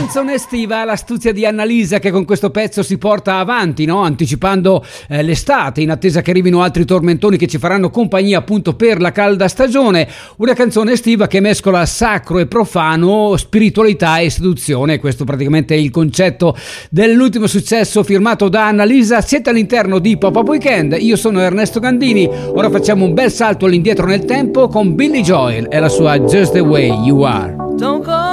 canzone estiva, l'astuzia di Annalisa che con questo pezzo si porta avanti, no? Anticipando l'estate in attesa che arrivino altri tormentoni che ci faranno compagnia appunto per la calda stagione. Una canzone estiva che mescola sacro e profano, spiritualità e seduzione. Questo praticamente è il concetto dell'ultimo successo firmato da Annalisa. Siete all'interno di Pop-Up Weekend, io sono Ernesto Gandini. Ora facciamo un bel salto all'indietro nel tempo con Billy Joel e la sua Just the Way You Are. Don't go